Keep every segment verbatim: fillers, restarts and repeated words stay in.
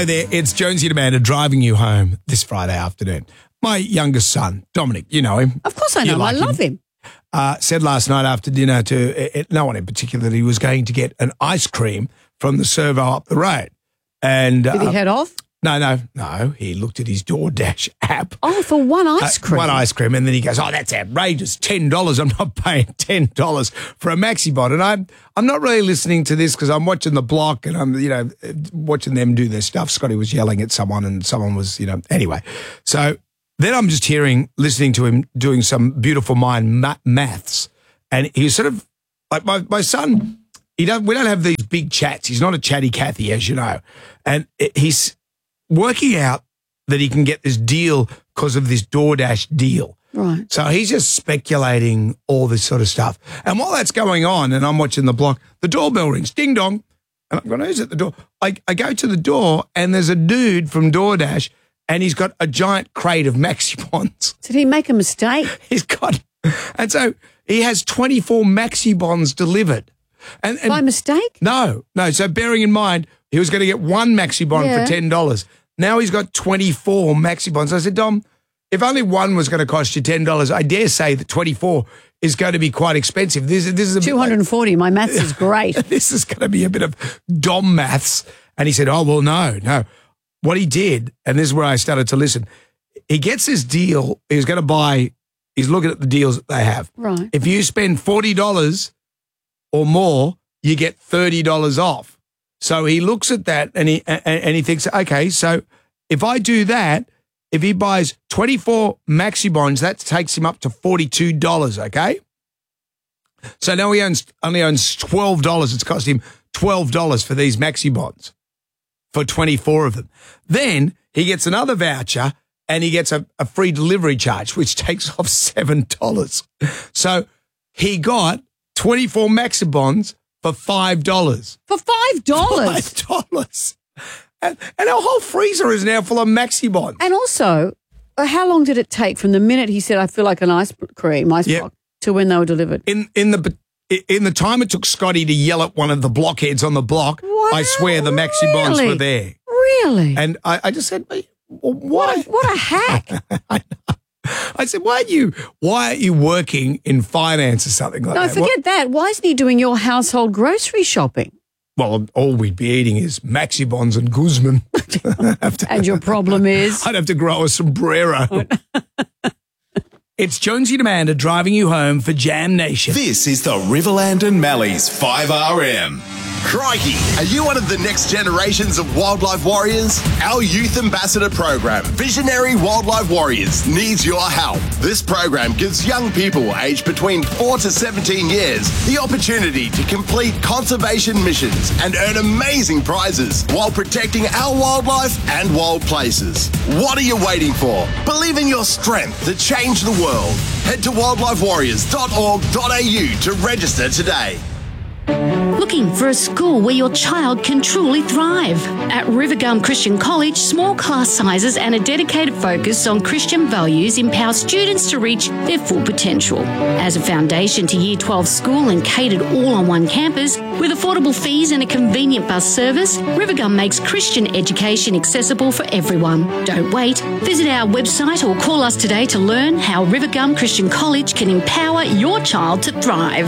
Hello there, it's Jonesy and Amanda driving you home this Friday afternoon. My youngest son, Dominic, you know him. Of course I know him. like I love him. him. Uh, said last night after dinner to uh, no one in particular that he was going to get an ice cream from the servo up the road. And uh, Did he head off? No, no, no. He looked at his DoorDash app. Oh, for one ice cream. Uh, one ice cream. And then he goes, oh, that's outrageous. ten dollars. I'm not paying ten dollars for a Maxibon. And I'm, I'm not really listening to this because I'm watching The Block and I'm, you know, watching them do their stuff. Scotty was yelling at someone and someone was, you know, anyway. So then I'm just hearing, listening to him doing some beautiful mind ma- maths. And he's sort of, like my, my son, he don't, we don't have these big chats. He's not a chatty Cathy, as you know. And it, he's working out that he can get this deal because of this DoorDash deal. Right. So he's just speculating all this sort of stuff. And while that's going on and I'm watching The Block, the doorbell rings, ding dong. And I'm going, who's at the door? I, I go to the door and there's a dude from DoorDash and he's got a giant crate of Maxibons. Did he make a mistake? He's got, and so he has twenty-four Maxibons delivered. And, and By mistake? No, no. So bearing in mind, he was going to get one Maxibon Yeah. for ten dollars. Now he's got twenty-four Maxibons. I said, Dom, if only one was going to cost you ten dollars, I dare say that twenty-four is going to be quite expensive. This, this is a two hundred forty. Bit like, My maths is great. This is going to be a bit of Dom maths. And he said, oh, well, no, no. What he did, and this is where I started to listen, he gets this deal. He's going to buy, he's looking at the deals that they have. Right. If you spend forty dollars or more, you get thirty dollars off. So he looks at that and he and, and he thinks, okay, so if I do that, if he buys twenty-four Maxibons, that takes him up to forty-two dollars, okay? So now he owns only owns twelve dollars. It's cost him twelve dollars for these Maxibons, for twenty-four of them. Then he gets another voucher and he gets a, a free delivery charge, which takes off seven dollars. So he got twenty-four Maxibons for five dollars. For five dollars? five dollars. And, and our whole freezer is now full of Maxibons. And also, uh, how long did it take from the minute he said, I feel like an ice cream, ice Yep. block, to when they were delivered? In in the in the time it took Scotty to yell at one of the blockheads on the block, Wow, I swear the Maxibons really? were there. Really? And I, I just said, well, what, why? a, what a hack. I know. I said, why are you why are you working in finance or something like No, that? forget What- that. Why isn't he doing your household grocery shopping? Well, all we'd be eating is Maxibons and Guzman. Have to- And your problem is? I'd have to grow a sombrero. It's Jonesy and Amanda driving you home for Jam Nation. This is the Riverland and Malleys five R M. Crikey, are you one of the next generations of wildlife warriors? Our youth ambassador program, Visionary Wildlife Warriors, needs your help. This program gives young people aged between four to seventeen years the opportunity to complete conservation missions and earn amazing prizes while protecting our wildlife and wild places. What are you waiting for? Believe in your strength to change the world. Head to wildlife warriors dot org dot a u to register today. Looking for a school where your child can truly thrive? At Rivergum Christian College, small class sizes and a dedicated focus on Christian values empower students to reach their full potential. As a foundation to Year twelve school and catered all on one campus, with affordable fees and a convenient bus service, Rivergum makes Christian education accessible for everyone. Don't wait. Visit our website or call us today to learn how Rivergum Christian College can empower your child to thrive.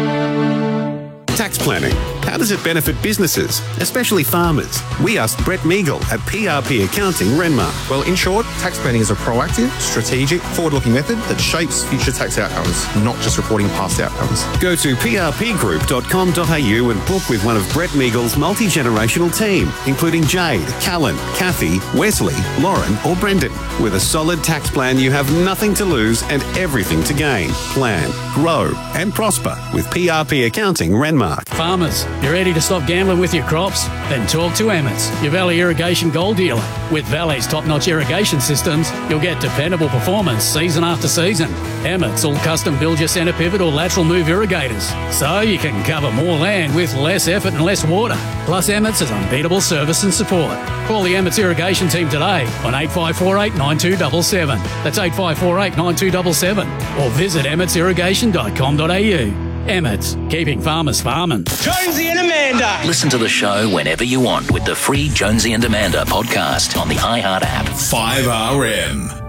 Tax planning. How does it benefit businesses, especially farmers? We asked Brett Meagle at P R P Accounting, Renmark. Well, in short, tax planning is a proactive, strategic, forward-looking method that shapes future tax outcomes, not just reporting past outcomes. Go to p r p group dot com dot a u and book with one of Brett Meagle's multi-generational team, including Jade, Callan, Kathy, Wesley, Lauren or Brendan. With a solid tax plan, you have nothing to lose and everything to gain. Plan, grow and prosper with P R P Accounting, Renmark. Farmers, you ready to stop gambling with your crops? Then talk to Emmets, your Valley Irrigation Gold dealer. With Valley's top-notch irrigation systems, you'll get dependable performance season after season. Emmets will custom build your centre pivot or lateral move irrigators, so you can cover more land with less effort and less water. Plus, Emmets has unbeatable service and support. Call the Emmets Irrigation team today on eight five four eight, nine two seven seven. That's eight five four eight, nine two seven seven. Or visit emmets irrigation dot com dot a u. Emmett's, keeping farmers farming. Jonesy and Amanda. Listen to the show whenever you want with the free Jonesy and Amanda podcast on the iHeart app. five R M.